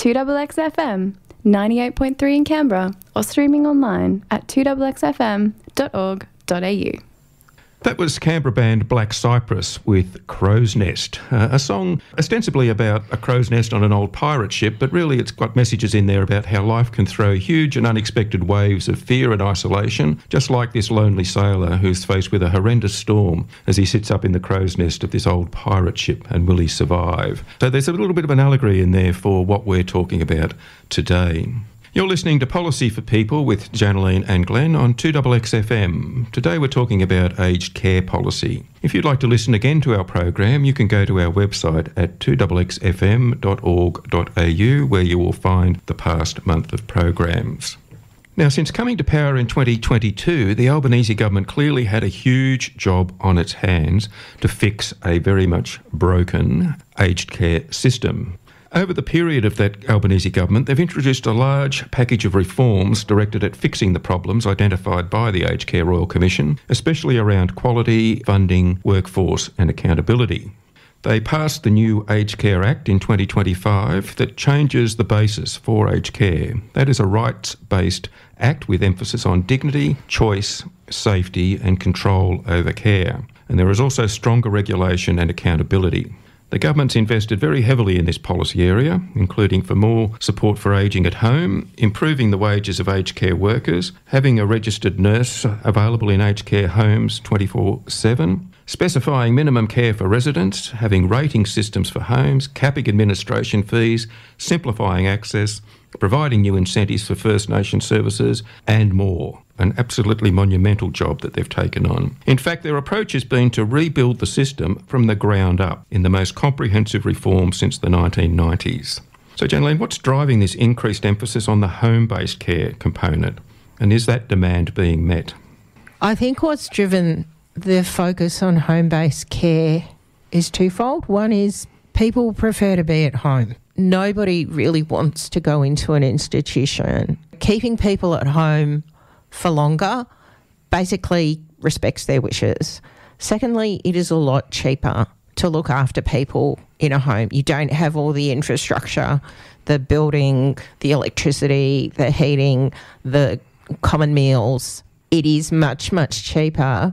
2XXFM 98.3 in Canberra or streaming online at 2XXFM.org.au. That was Canberra band Black Cypress with Crow's Nest, a song ostensibly about a crow's nest on an old pirate ship, but really it's got messages in there about how life can throw huge and unexpected waves of fear and isolation, just like this lonely sailor who's faced with a horrendous storm as he sits up in the crow's nest of this old pirate ship, and will he survive? So there's a little bit of an allegory in there for what we're talking about today. You're listening to Policy for People with Janaline and Glenn on 2XXFM. Today we're talking about aged care policy. If you'd like to listen again to our program, you can go to our website at 2XXFM.org.au, where you will find the past month of programs. Now, since coming to power in 2022, the Albanese government clearly had a huge job on its hands to fix a very much broken aged care system. Over the period of that Albanese government, they've introduced a large package of reforms directed at fixing the problems identified by the Aged Care Royal Commission, especially around quality, funding, workforce and accountability. They passed the new Aged Care Act in 2025 that changes the basis for aged care. That is a rights-based act with emphasis on dignity, choice, safety and control over care. And there is also stronger regulation and accountability. The government's invested very heavily in this policy area, including for more support for ageing at home, improving the wages of aged care workers, having a registered nurse available in aged care homes 24/7, specifying minimum care for residents, having rating systems for homes, capping administration fees, simplifying access, providing new incentives for First Nation services and more. An absolutely monumental job that they've taken on. In fact, their approach has been to rebuild the system from the ground up in the most comprehensive reform since the 1990s. So, Janaline, what's driving this increased emphasis on the home-based care component? And is that demand being met? I think what's driven the focus on home-based care is twofold. One is people prefer to be at home. Nobody really wants to go into an institution. Keeping people at home for longer basically respects their wishes. Secondly, it is a lot cheaper to look after people in a home. You don't have all the infrastructure, the building, the electricity, the heating, the common meals. It is much, much cheaper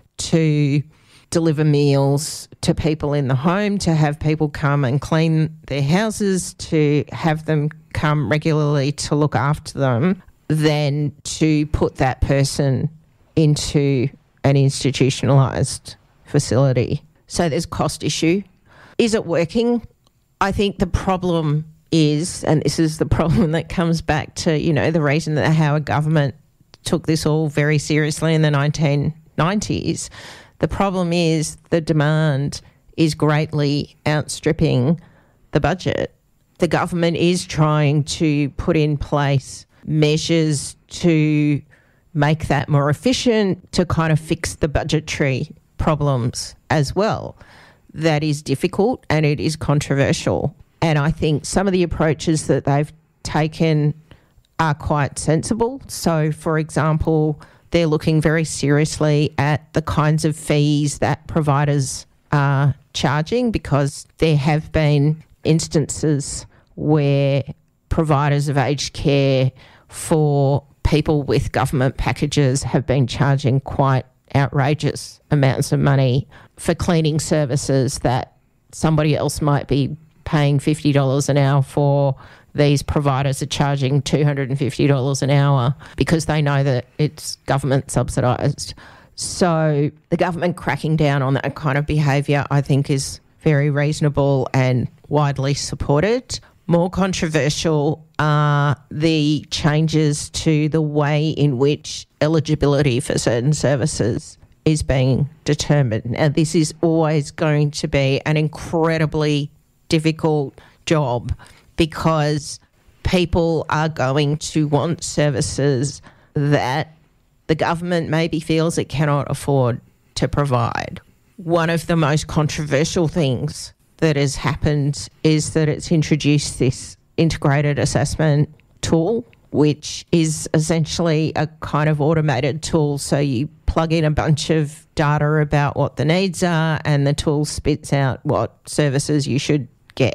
to deliver meals to people in the home, to have people come and clean their houses, to have them come regularly to look after them, than to put that person into an institutionalised facility. So there's a cost issue. Is it working? I think the problem is, and this is the problem that comes back to, the reason that how a government took this all very seriously in the 1990s, the problem is the demand is greatly outstripping the budget. The government is trying to put in place measures to make that more efficient, to kind of fix the budgetary problems as well. That is difficult and it is controversial. And I think some of the approaches that they've taken are quite sensible. So, for example, they're looking very seriously at the kinds of fees that providers are charging, because there have been instances where providers of aged care for people with government packages have been charging quite outrageous amounts of money for cleaning services that somebody else might be paying $50 an hour for. These providers are charging $250 an hour because they know that it's government subsidised. So the government cracking down on that kind of behaviour, I think, is very reasonable and widely supported. More controversial are the changes to the way in which eligibility for certain services is being determined. Now, this is always going to be an incredibly difficult job, because people are going to want services that the government maybe feels it cannot afford to provide. One of the most controversial things that has happened is that it's introduced this integrated assessment tool, which is essentially a kind of automated tool. So you plug in a bunch of data about what the needs are and the tool spits out what services you should get.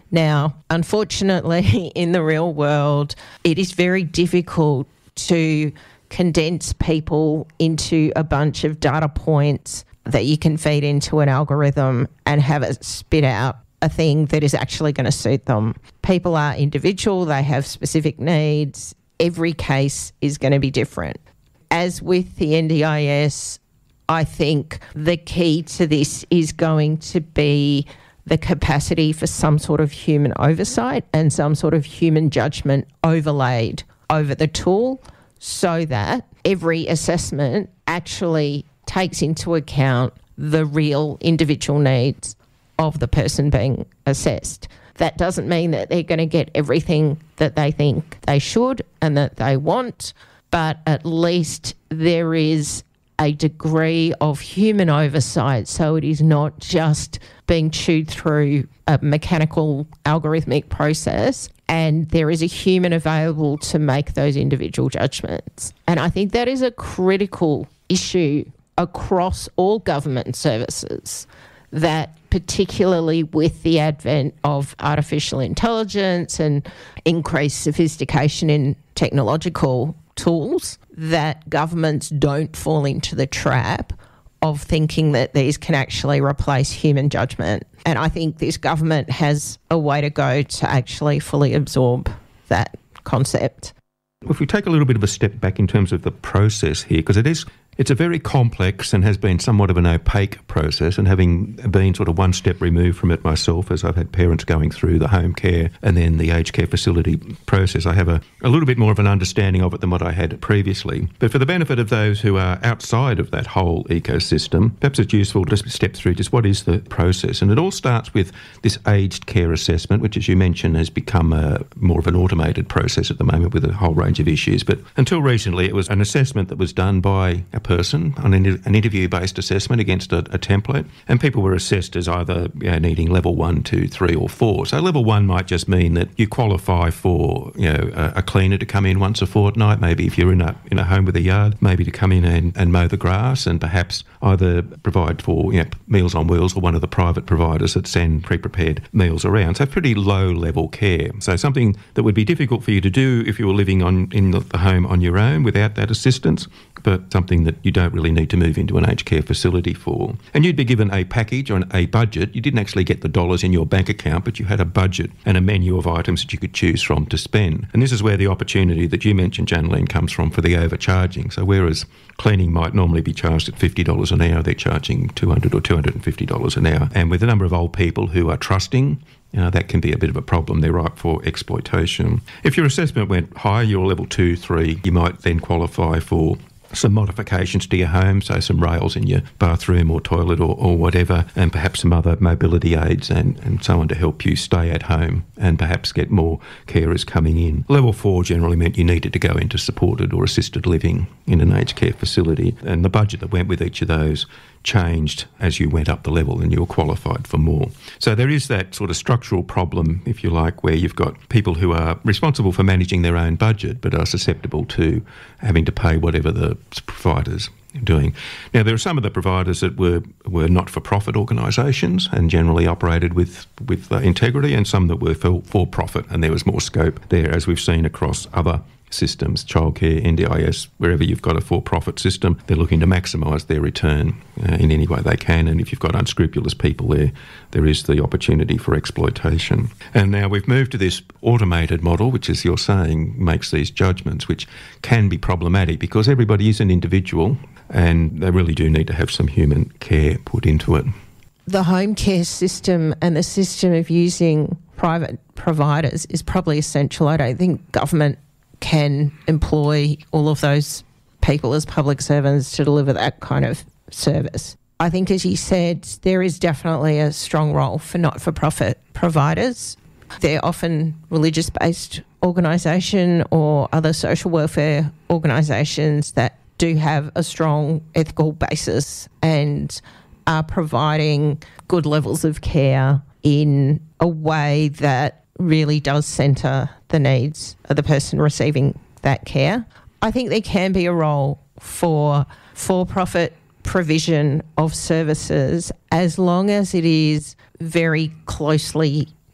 Now, unfortunately, in the real world, it is very difficult to condense people into a bunch of data points that you can feed into an algorithm and have it spit out a thing that is actually going to suit them. People are individual, they have specific needs. Every case is going to be different. As with the NDIS, I think the key to this is going to be the capacity for some sort of human oversight and some sort of human judgment overlaid over the tool so that every assessment actually takes into account the real individual needs of the person being assessed. That doesn't mean that they're going to get everything that they think they should and that they want, but at least there is a degree of human oversight, so it is not just being chewed through a mechanical algorithmic process, and there is a human available to make those individual judgments. And I think that is a critical issue across all government services, that particularly with the advent of artificial intelligence and increased sophistication in technological tools, that governments don't fall into the trap of thinking that these can actually replace human judgment. And I think this government has a way to go to actually fully absorb that concept. If we take a little bit of a step back in terms of the process here, because it's a very complex and has been somewhat of an opaque process, and having been sort of one step removed from it myself, as I've had parents going through the home care and then the aged care facility process, I have a little bit more of an understanding of it than what I had previously. But for the benefit of those who are outside of that whole ecosystem, perhaps it's useful to just step through just what is the process. And it all starts with this aged care assessment, which, as you mentioned, has become more of an automated process at the moment with a whole range of issues. But until recently, it was an assessment that was done by a person on an interview-based assessment against a template, and people were assessed as either needing level 1, 2, 3 or 4. So level 1 might just mean that you qualify for a cleaner to come in once a fortnight, maybe if you're in a home with a yard, maybe to come in and mow the grass, and perhaps either provide for Meals on Wheels or one of the private providers that send pre-prepared meals around. So pretty low-level care. So something that would be difficult for you to do if you were living in the home on your own without that assistance, but something that you don't really need to move into an aged care facility for. And you'd be given a package or a budget. You didn't actually get the dollars in your bank account, but you had a budget and a menu of items that you could choose from to spend. And this is where the opportunity that you mentioned, Janaline, comes from for the overcharging. So whereas cleaning might normally be charged at $50 an hour, they're charging $200 or $250 an hour. And with a number of old people who are trusting, that can be a bit of a problem. They're ripe for exploitation. If your assessment went higher, you're level 2, 3, you might then qualify for some modifications to your home, so some rails in your bathroom or toilet or whatever, and perhaps some other mobility aids and so on to help you stay at home and perhaps get more carers coming in. Level 4 generally meant you needed to go into supported or assisted living in an aged care facility, and the budget that went with each of those changed as you went up the level and you were qualified for more. So there is that sort of structural problem, if you like, where you've got people who are responsible for managing their own budget but are susceptible to having to pay whatever the providers are doing. Now, there are some of the providers that were not-for-profit organisations and generally operated with integrity, and some that were for-profit, and there was more scope there, as we've seen across other systems, childcare, NDIS, wherever you've got a for-profit system, they're looking to maximise their return in any way they can. And if you've got unscrupulous people there is the opportunity for exploitation. And now we've moved to this automated model, which, as you're saying, makes these judgments, which can be problematic because everybody is an individual and they really do need to have some human care put into it. The home care system and the system of using private providers is probably essential. I don't think government can employ all of those people as public servants to deliver that kind of service. I think, as you said, there is definitely a strong role for not-for-profit providers. They're often religious-based organisation or other social welfare organisations that do have a strong ethical basis and are providing good levels of care in a way that really does centre the needs of the person receiving that care. I think there can be a role for for-profit provision of services as long as it is very closely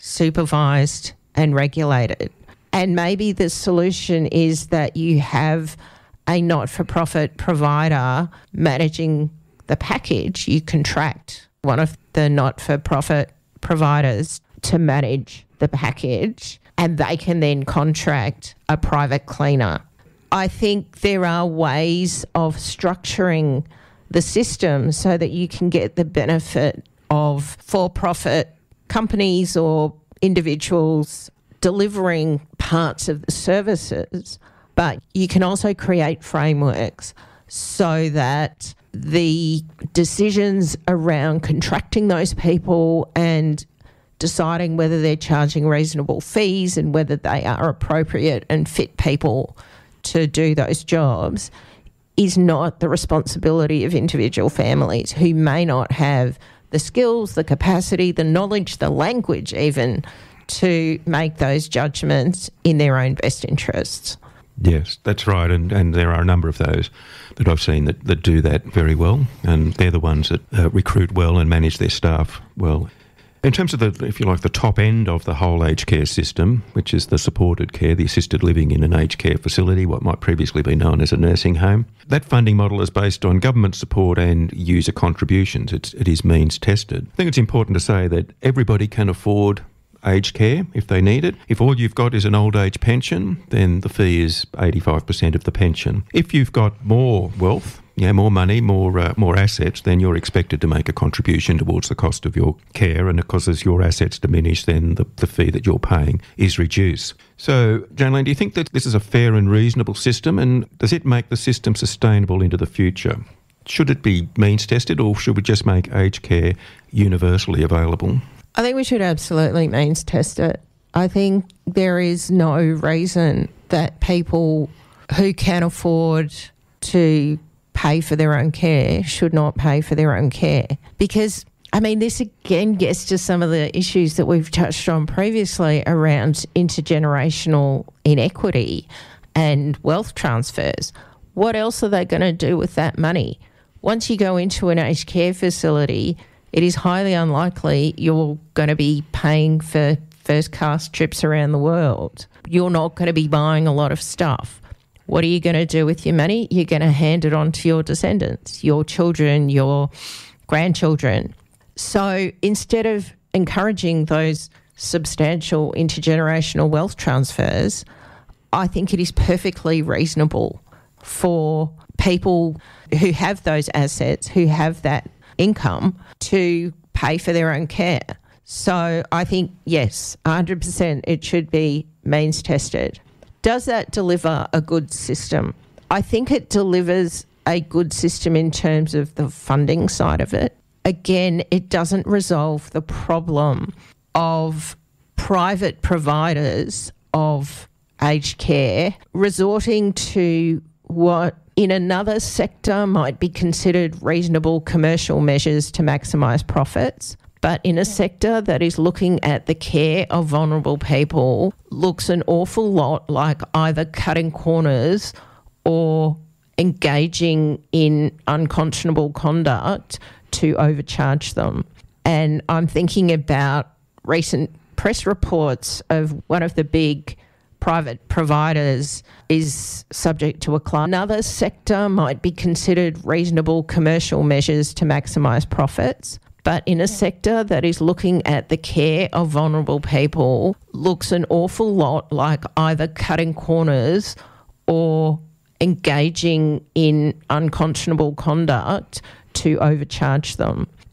supervised and regulated. And maybe the solution is that you have a not-for-profit provider managing the package. You contract one of the not-for-profit providers to manage the package, and they can then contract a private cleaner. I think there are ways of structuring the system so that you can get the benefit of for-profit companies or individuals delivering parts of the services, but you can also create frameworks so that the decisions around contracting those people and deciding whether they're charging reasonable fees and whether they are appropriate and fit people to do those jobs is not the responsibility of individual families who may not have the skills, the capacity, the knowledge, the language even to make those judgments in their own best interests. Yes, that's right. And there are a number of those that I've seen that do that very well. And they're the ones that recruit well and manage their staff well. In terms of the top end of the whole aged care system, which is the supported care, the assisted living in an aged care facility, what might previously be known as a nursing home, that funding model is based on government support and user contributions. It is means tested. I think it's important to say that everybody can afford aged care if they need it. If all you've got is an old age pension, then the fee is 85% of the pension. If you've got more wealth, more money, more assets, then you're expected to make a contribution towards the cost of your care, and of course as your assets diminish, then the fee that you're paying is reduced. So, Jane-Lene, do you think that this is a fair and reasonable system, and does it make the system sustainable into the future? Should it be means tested, or should we just make aged care universally available? I think we should absolutely means test it. I think there is no reason that people who can afford to pay for their own care should not pay for their own care. Because, this again gets to some of the issues that we've touched on previously around intergenerational inequity and wealth transfers. What else are they going to do with that money? Once you go into an aged care facility, it is highly unlikely you're going to be paying for first-class trips around the world. You're not going to be buying a lot of stuff. What are you going to do with your money? You're going to hand it on to your descendants, your children, your grandchildren. So instead of encouraging those substantial intergenerational wealth transfers, I think it is perfectly reasonable for people who have those assets, who have that income, to pay for their own care. So I think, yes, 100% it should be means tested. Does that deliver a good system? I think it delivers a good system in terms of the funding side of it. Again, it doesn't resolve the problem of private providers of aged care resorting to what in another sector might be considered reasonable commercial measures to maximise profits, but in a sector that is looking at the care of vulnerable people looks an awful lot like either cutting corners or engaging in unconscionable conduct to overcharge them. And I'm thinking about recent press reports of one of the big private providers is subject to a class. Another sector might be considered reasonable commercial measures to maximise profits, but in a sector that is looking at the care of vulnerable people looks an awful lot like either cutting corners or engaging in unconscionable conduct to overcharge them.